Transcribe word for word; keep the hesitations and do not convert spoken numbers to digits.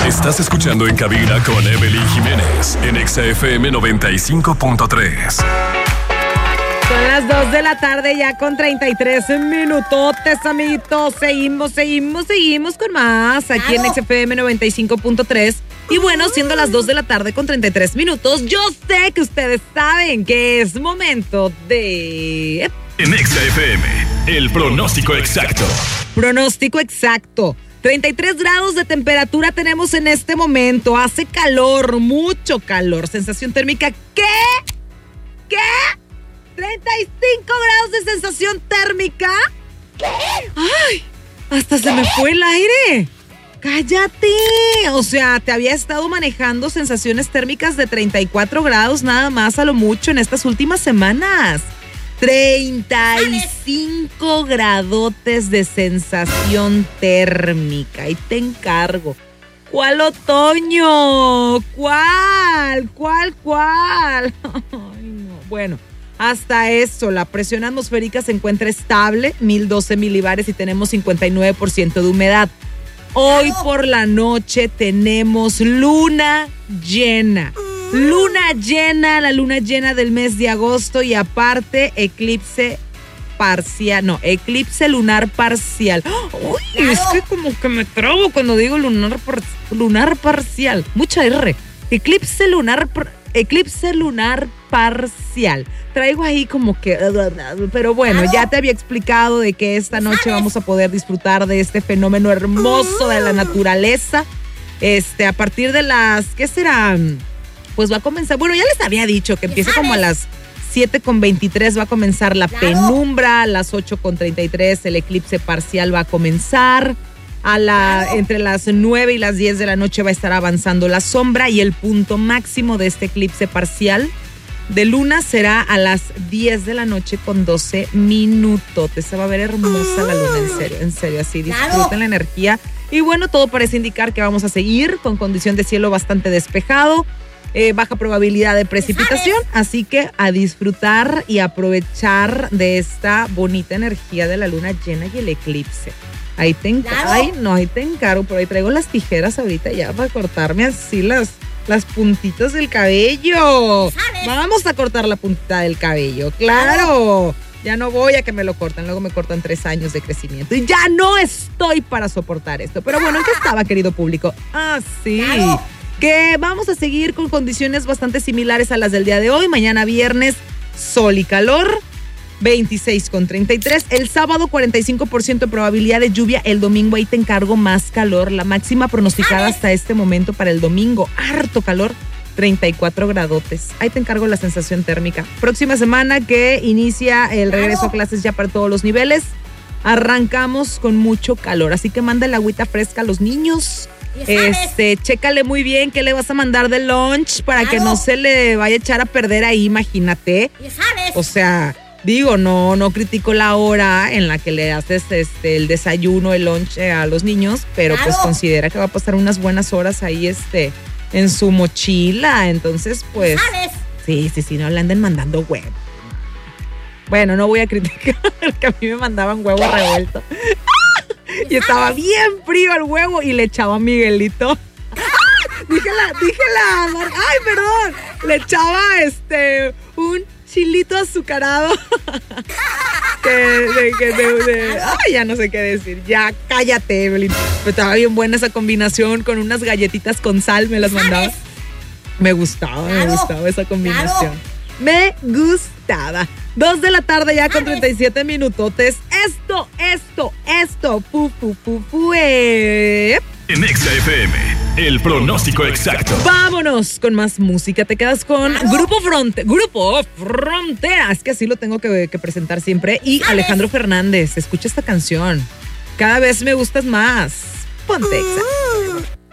Estás escuchando En Cabina con Evelyn Jiménez en Exa F M noventa y cinco punto tres. Son las dos de la tarde ya con treinta y tres minutotes, amiguitos. Seguimos, seguimos, seguimos con más aquí en Exa F M noventa y cinco punto tres. Y bueno, siendo las dos de la tarde con treinta y tres minutos, yo sé que ustedes saben que es momento de... En Exa F M, el pronóstico exacto. Pronóstico exacto. treinta y tres grados de temperatura tenemos en este momento. Hace calor, mucho calor. Sensación térmica, ¿qué? ¿Qué? treinta y cinco grados de sensación térmica. ¡Ay! Hasta se me fue el aire. ¡Cállate! O sea, te había estado manejando sensaciones térmicas de treinta y cuatro grados nada más a lo mucho en estas últimas semanas. treinta y cinco gradotes de sensación térmica. Y te encargo. ¿Cuál otoño? ¿Cuál? ¿Cuál? ¿Cuál? Ay, no. Bueno, hasta eso, la presión atmosférica se encuentra estable, mil doce milibares y tenemos cincuenta y nueve por ciento de humedad. Hoy por la noche tenemos luna llena. Luna llena, la luna llena del mes de agosto y aparte eclipse parcial, no, eclipse lunar parcial. Uy, es que como que me trabo cuando digo lunar, par, lunar parcial. Mucha R. Eclipse lunar, eclipse lunar parcial. Traigo ahí como que, pero bueno, ya te había explicado de que esta noche vamos a poder disfrutar de este fenómeno hermoso de la naturaleza. Este, a partir de las, ¿qué serán? Pues va a comenzar, bueno, ya les había dicho que empieza como a las siete con veintitrés va a comenzar la penumbra, a las ocho con treinta y tres el eclipse parcial va a comenzar, a la, entre las nueve y las diez de la noche va a estar avanzando la sombra y el punto máximo de este eclipse parcial de luna será a las diez de la noche con doce minutos. Se va a ver hermosa la luna, en serio, en serio, así disfruten la energía. Y bueno, todo parece indicar que vamos a seguir con condición de cielo bastante despejado. Eh, baja probabilidad de precipitación, así que a disfrutar y aprovechar de esta bonita energía de la luna llena y el eclipse. Ahí te encargo, ay no, ahí te encargo, pero ahí traigo las tijeras ahorita ya para cortarme así las, las puntitas del cabello. Vamos a cortar la puntita del cabello, claro. Ya no voy a que me lo corten, luego me cortan tres años de crecimiento y ya no estoy para soportar esto. Pero bueno, ¿en qué estaba, querido público? Ah, sí. Que vamos a seguir con condiciones bastante similares a las del día de hoy. Mañana viernes, sol y calor, veintiséis con treinta y tres. El sábado, cuarenta y cinco por ciento de probabilidad de lluvia. El domingo, ahí te encargo, más calor. La máxima pronosticada hasta este momento para el domingo, harto calor, treinta y cuatro gradotes. Ahí te encargo la sensación térmica. Próxima semana que inicia el regreso a clases ya para todos los niveles. Arrancamos con mucho calor, así que manda el agüita fresca a los niños. Este, chécale muy bien qué le vas a mandar de lunch para claro. que no se le vaya a echar a perder ahí, imagínate. O sea, digo, no, no critico la hora en la que le haces este el desayuno, el lunch a los niños, pero claro. pues considera que va a pasar unas buenas horas ahí este en su mochila. Entonces, pues sí, sí, sí, no le anden mandando huevo. Bueno, no voy a criticar que a mí me mandaban huevo revuelto. Y estaba bien frío el huevo y le echaba a Miguelito. Dije la, dije la, ay, perdón. Le echaba este, un chilito azucarado. Que, de, que de, de, ay, ya no sé qué decir. Ya, cállate, Evelyn. Pero estaba bien buena esa combinación con unas galletitas con sal, me las mandaba. Me gustaba, me gustaba esa combinación. Me gustaba. Dos de la tarde ya con treinta y siete minutotes. Esto, esto, esto. Pu, pu, pu, pu, eh. En Exa F M, el pronóstico exacto. Vámonos con más música. Te quedas con Grupo Fronte, Grupo Frontera. Es que así lo tengo que, que presentar siempre. Y Alejandro Fernández. Escucha esta canción. Cada vez me gustas más. Ponte Exa.